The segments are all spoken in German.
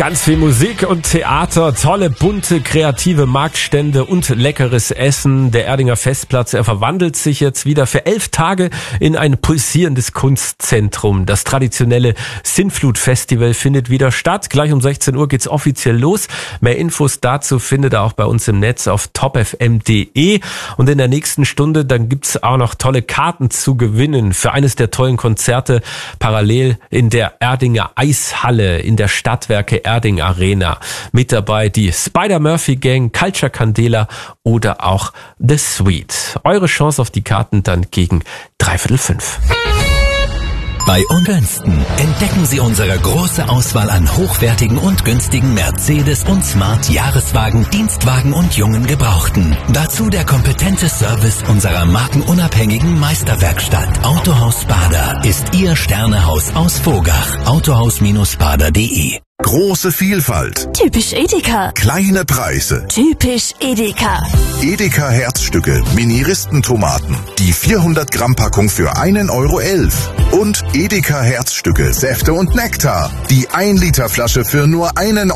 Ganz viel Musik und Theater, tolle, bunte, kreative Marktstände und leckeres Essen. Der Erdinger Festplatz, er verwandelt sich jetzt wieder für 11 Tage in ein pulsierendes Kunstzentrum. Das traditionelle Sinnflut-Festival findet wieder statt. Gleich um 16 Uhr geht's offiziell los. Mehr Infos dazu findet ihr auch bei uns im Netz auf topfm.de. Und in der nächsten Stunde, dann gibt's auch noch tolle Karten zu gewinnen für eines der tollen Konzerte parallel in der Erdinger Eishalle in der Stadtwerke Erding Arena. Mit dabei die Spider-Murphy Gang, Culture Candela oder auch The Sweet. Eure Chance auf die Karten dann gegen 5:45. Bei Ungünsten entdecken Sie unsere große Auswahl an hochwertigen und günstigen Mercedes- und Smart-Jahreswagen, Dienstwagen und jungen Gebrauchten. Dazu der kompetente Service unserer markenunabhängigen Meisterwerkstatt. Autohaus Bader ist Ihr Sternehaus aus Vogach. Autohaus-bader.de. Große Vielfalt. Typisch Edeka. Kleine Preise. Typisch Edeka. Edeka Herzstücke, Mini-Ristentomaten. Die 400 Gramm Packung für 1,11 €. Und Edeka Herzstücke, Säfte und Nektar. Die 1 Liter Flasche für nur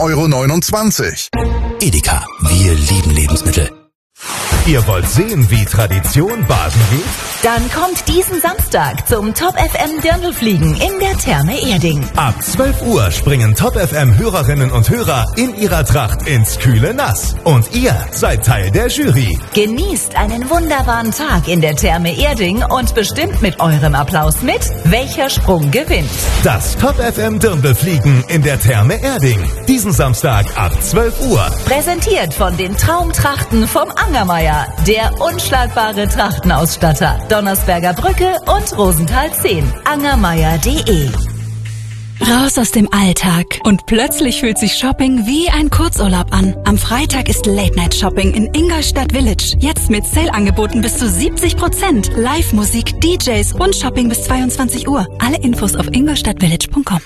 1,29 €. Edeka, wir lieben Lebensmittel. Ihr wollt sehen, wie Tradition baden geht? Dann kommt diesen Samstag zum Top FM Dirndlfliegen in der Therme Erding. Ab 12 Uhr springen Top FM Hörerinnen und Hörer in ihrer Tracht ins kühle Nass. Und ihr seid Teil der Jury. Genießt einen wunderbaren Tag in der Therme Erding und bestimmt mit eurem Applaus mit, welcher Sprung gewinnt. Das Top FM Dirndlfliegen in der Therme Erding. Diesen Samstag ab 12 Uhr. Präsentiert von den Traumtrachten vom Angermeier, der unschlagbare Trachtenausstatter. Donnersberger Brücke und Rosenthal 10. Angermeier.de. Raus aus dem Alltag. Und plötzlich fühlt sich Shopping wie ein Kurzurlaub an. Am Freitag ist Late-Night-Shopping in Ingolstadt Village. Jetzt mit Sale-Angeboten bis zu 70%. Live-Musik, DJs und Shopping bis 22 Uhr. Alle Infos auf ingolstadtvillage.com.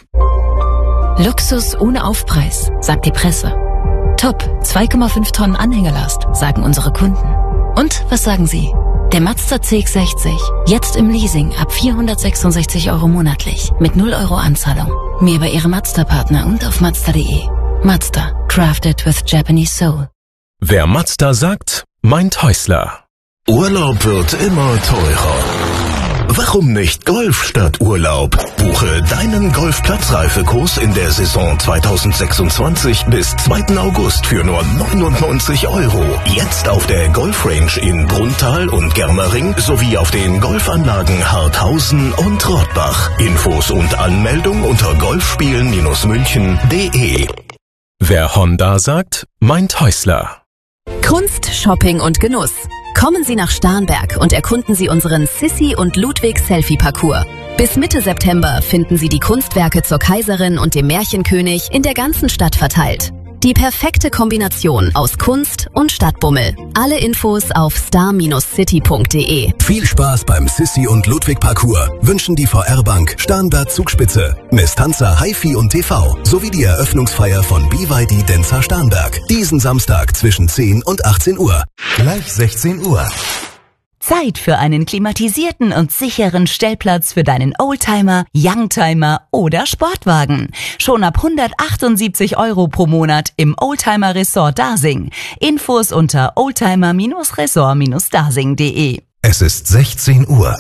Luxus ohne Aufpreis, sagt die Presse. Top, 2,5 Tonnen Anhängelast, sagen unsere Kunden. Und was sagen Sie? Der Mazda CX-60, jetzt im Leasing ab 466 € monatlich, mit 0 € Anzahlung. Mehr bei Ihrem Mazda-Partner und auf Mazda.de. Mazda, crafted with Japanese soul. Wer Mazda sagt, meint Häusler. Urlaub wird immer teurer. Warum nicht Golf statt Urlaub? Buche deinen Golfplatzreifekurs in der Saison 2026 bis 2. August für nur 99 €. Jetzt auf der Golfrange in Brunnthal und Germering sowie auf den Golfanlagen Harthausen und Rottbach. Infos und Anmeldung unter golfspielen-münchen.de. Wer Honda sagt, meint Häusler. Kunst, Shopping und Genuss. Kommen Sie nach Starnberg und erkunden Sie unseren Sissi und Ludwig Selfie-Parcours. Bis Mitte September finden Sie die Kunstwerke zur Kaiserin und dem Märchenkönig in der ganzen Stadt verteilt. Die perfekte Kombination aus Kunst und Stadtbummel. Alle Infos auf star-city.de. Viel Spaß beim Sissi und Ludwig Parcours wünschen die VR Bank Starnberg Zugspitze, Mestanza HiFi und TV sowie die Eröffnungsfeier von BYD Denza Starnberg. Diesen Samstag zwischen 10 und 18 Uhr. Gleich 16 Uhr. Zeit für einen klimatisierten und sicheren Stellplatz für deinen Oldtimer, Youngtimer oder Sportwagen. Schon ab 178 € pro Monat im Oldtimer Resort Dasing. Infos unter oldtimer-resort-dasing.de. Es ist 16 Uhr.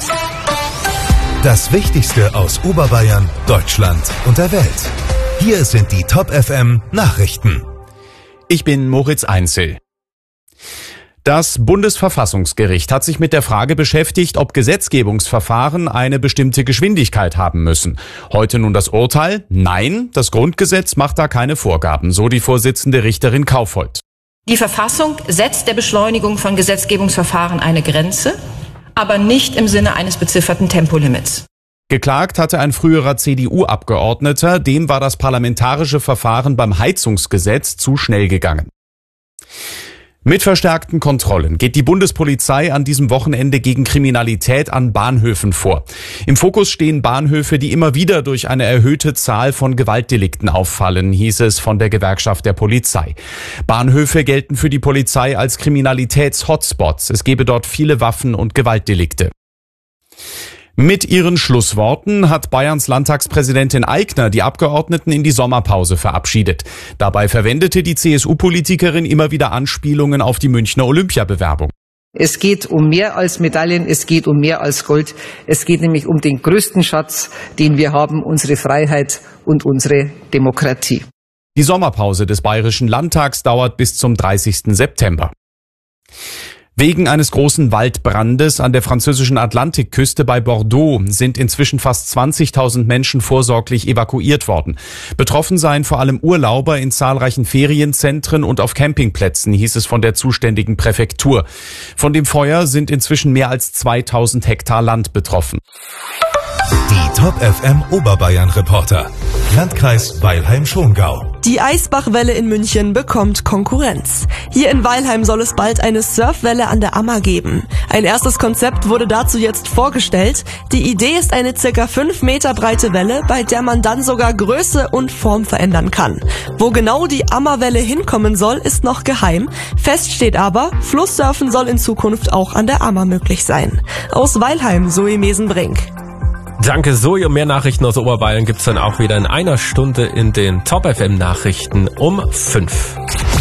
Das Wichtigste aus Oberbayern, Deutschland und der Welt. Hier sind die Top FM Nachrichten. Ich bin Moritz Einzel. Das Bundesverfassungsgericht hat sich mit der Frage beschäftigt, ob Gesetzgebungsverfahren eine bestimmte Geschwindigkeit haben müssen. Heute nun das Urteil: Nein, das Grundgesetz macht da keine Vorgaben, so die Vorsitzende Richterin Kaufhold. Die Verfassung setzt der Beschleunigung von Gesetzgebungsverfahren eine Grenze, aber nicht im Sinne eines bezifferten Tempolimits. Geklagt hatte ein früherer CDU-Abgeordneter, dem war das parlamentarische Verfahren beim Heizungsgesetz zu schnell gegangen. Mit verstärkten Kontrollen geht die Bundespolizei an diesem Wochenende gegen Kriminalität an Bahnhöfen vor. Im Fokus stehen Bahnhöfe, die immer wieder durch eine erhöhte Zahl von Gewaltdelikten auffallen, hieß es von der Gewerkschaft der Polizei. Bahnhöfe gelten für die Polizei als Kriminalitäts-Hotspots. Es gebe dort viele Waffen- und Gewaltdelikte. Mit ihren Schlussworten hat Bayerns Landtagspräsidentin Aigner die Abgeordneten in die Sommerpause verabschiedet. Dabei verwendete die CSU-Politikerin immer wieder Anspielungen auf die Münchner Olympiabewerbung. Es geht um mehr als Medaillen, es geht um mehr als Gold. Es geht nämlich um den größten Schatz, den wir haben, unsere Freiheit und unsere Demokratie. Die Sommerpause des Bayerischen Landtags dauert bis zum 30. September. Wegen eines großen Waldbrandes an der französischen Atlantikküste bei Bordeaux sind inzwischen fast 20.000 Menschen vorsorglich evakuiert worden. Betroffen seien vor allem Urlauber in zahlreichen Ferienzentren und auf Campingplätzen, hieß es von der zuständigen Präfektur. Von dem Feuer sind inzwischen mehr als 2.000 Hektar Land betroffen. Die Top FM Oberbayern Reporter. Landkreis Weilheim-Schongau. Die Eisbachwelle in München bekommt Konkurrenz. Hier in Weilheim soll es bald eine Surfwelle an der Ammer geben. Ein erstes Konzept wurde dazu jetzt vorgestellt. Die Idee ist eine ca. 5 Meter breite Welle, bei der man dann sogar Größe und Form verändern kann. Wo genau die Ammerwelle hinkommen soll, ist noch geheim. Fest steht aber, Flusssurfen soll in Zukunft auch an der Ammer möglich sein. Aus Weilheim, Zoe Mesenbrink. Danke, Zoe. Und mehr Nachrichten aus Oberbayern gibt's dann auch wieder in einer Stunde in den Top FM Nachrichten um 5.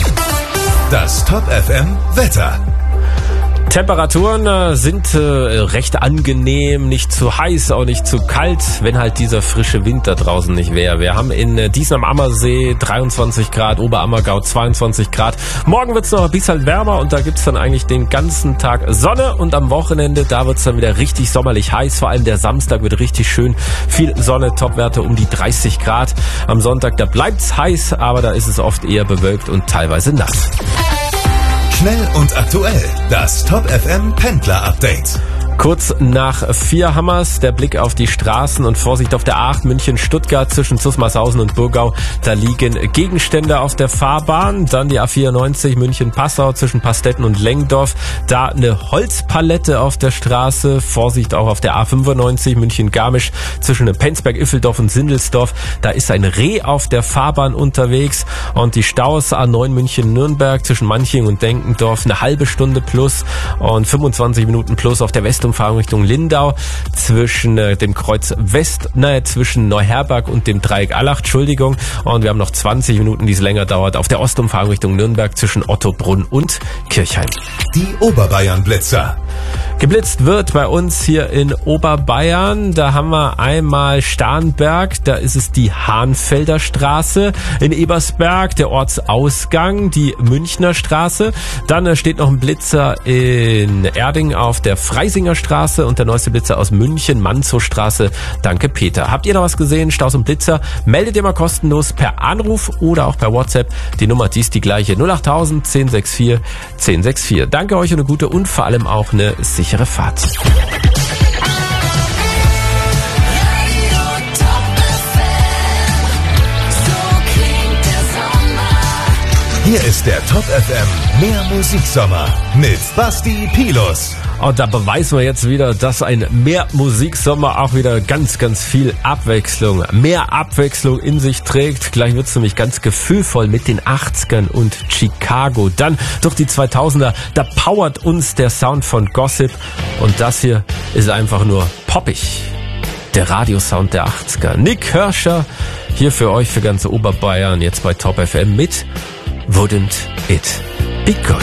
Das Top FM Wetter. Temperaturen sind recht angenehm, nicht zu heiß, auch nicht zu kalt, wenn halt dieser frische Wind da draußen nicht wäre. Wir haben in Diesen am Ammersee 23 Grad, Oberammergau 22 Grad. Morgen wird's noch ein bisschen wärmer und da gibt's dann eigentlich den ganzen Tag Sonne und am Wochenende, da wird's dann wieder richtig sommerlich heiß. Vor allem der Samstag wird richtig schön, viel Sonne, Topwerte um die 30 Grad. Am Sonntag, da bleibt's heiß, aber da ist es oft eher bewölkt und teilweise nass. Schnell und aktuell. Das Top FM Pendler Update. Kurz nach 4 Hammers, der Blick auf die Straßen und Vorsicht auf der A8 München-Stuttgart zwischen Zusmarshausen und Burgau. Da liegen Gegenstände auf der Fahrbahn. Dann die A94 München-Passau zwischen Pastetten und Lengdorf. Da eine Holzpalette auf der Straße. Vorsicht auch auf der A95 München-Garmisch zwischen Penzberg-Iffeldorf und Sindelsdorf. Da ist ein Reh auf der Fahrbahn unterwegs. Und die Staus A9 München-Nürnberg zwischen Manching und Denkendorf eine halbe Stunde plus und 25 Minuten plus auf der Westumfahrung Richtung Lindau zwischen dem Kreuz West, zwischen Neuherberg und dem Dreieck Allach, Entschuldigung. Und wir haben noch 20 Minuten, die es länger dauert, auf der Ostumfahrung Richtung Nürnberg zwischen Ottobrunn und Kirchheim. Die Oberbayern Blitzer. Geblitzt wird bei uns hier in Oberbayern. Da haben wir einmal Starnberg, da ist es die Hahnfelder Straße. In Ebersberg der Ortsausgang, die Münchner Straße. Dann steht noch ein Blitzer in Erding auf der Freisinger Straße und der neueste Blitzer aus München, Manzow-Straße. Danke, Peter. Habt ihr noch was gesehen? Staus und Blitzer? Meldet ihr mal kostenlos per Anruf oder auch per WhatsApp. Die Nummer, die ist die gleiche. 08000 1064 1064. Danke euch und eine gute und vor allem auch eine sichere Fahrt. Hier ist der Top FM Mehr Musiksommer mit Basti Pilus. Und da beweisen wir jetzt wieder, dass ein Mehr Musiksommer auch wieder ganz, ganz viel Abwechslung, mehr Abwechslung in sich trägt. Gleich wird's nämlich ganz gefühlvoll mit den 80ern und Chicago. Dann durch die 2000er, da powert uns der Sound von Gossip. Und das hier ist einfach nur poppig. Der Radiosound der 80er. Nick Hirscher hier für euch, für ganze Oberbayern, jetzt bei Top FM mit Wouldn't It Be Good.